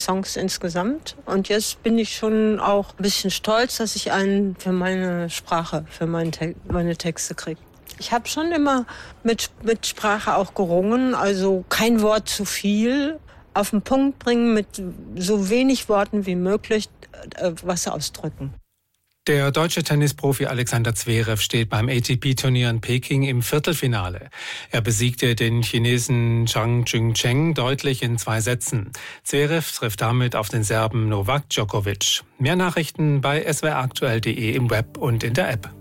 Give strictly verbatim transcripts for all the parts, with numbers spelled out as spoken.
Songs insgesamt. Und jetzt bin ich schon auch ein bisschen stolz, dass ich einen für meine Sprache, für meine, Te- meine Texte kriege. Ich habe schon immer mit, mit Sprache auch gerungen, also kein Wort zu viel, auf den Punkt bringen, mit so wenig Worten wie möglich äh, was ausdrücken. Der deutsche Tennisprofi Alexander Zverev steht beim A T P-Turnier in Peking im Viertelfinale. Er besiegte den Chinesen Zhang Jingcheng deutlich in zwei Sätzen. Zverev trifft damit auf den Serben Novak Djokovic. Mehr Nachrichten bei s w r aktuell punkt d e im Web und in der App.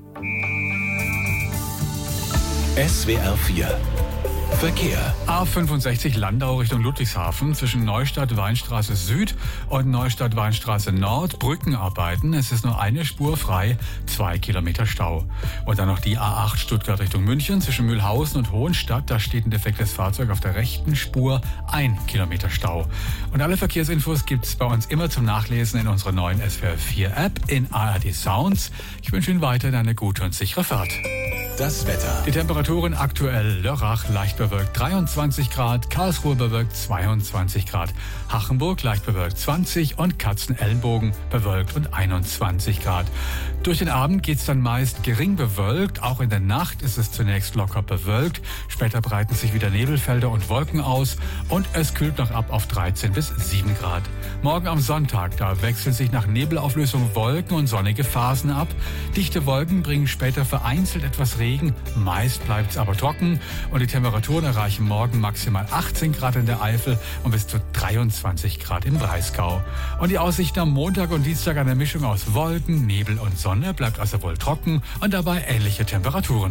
S W R vier Verkehr. A fünfundsechzig Landau Richtung Ludwigshafen zwischen Neustadt-Weinstraße Süd und Neustadt-Weinstraße Nord Brückenarbeiten. Es ist nur eine Spur frei, zwei Kilometer Stau. Und dann noch die A acht Stuttgart Richtung München zwischen Mühlhausen und Hohenstadt. Da steht ein defektes Fahrzeug auf der rechten Spur, ein Kilometer Stau. Und alle Verkehrsinfos gibt's bei uns immer zum Nachlesen in unserer neuen S W R vier App in A R D Sounds. Ich wünsche Ihnen weiterhin eine gute und sichere Fahrt. Das Wetter. Die Temperaturen aktuell: Lörrach leicht bewölkt dreiundzwanzig Grad, Karlsruhe bewölkt zweiundzwanzig Grad, Hachenburg leicht bewölkt zwanzig und Katzenelnbogen bewölkt und einundzwanzig Grad. Durch den Abend geht's dann meist gering bewölkt, auch in der Nacht ist es zunächst locker bewölkt, später breiten sich wieder Nebelfelder und Wolken aus und es kühlt noch ab auf dreizehn bis sieben Grad. Morgen am Sonntag, da wechseln sich nach Nebelauflösung Wolken und sonnige Phasen ab. Dichte Wolken bringen später vereinzelt etwas Regen, meist bleibt's aber trocken und die Temperaturen erreichen morgen maximal achtzehn Grad in der Eifel und bis zu dreiundzwanzig Grad im Breisgau. Und die Aussichten am Montag und Dienstag eine Mischung aus Wolken, Nebel und Sonne, bleibt also wohl trocken und dabei ähnliche Temperaturen.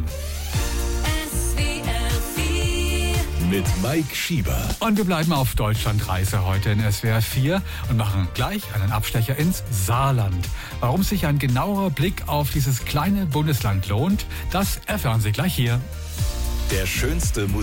Mit Mike Schieber. Und wir bleiben auf Deutschlandreise heute in S W R vier und machen gleich einen Abstecher ins Saarland. Warum sich ein genauerer Blick auf dieses kleine Bundesland lohnt, das erfahren Sie gleich hier. Der schönste Musik.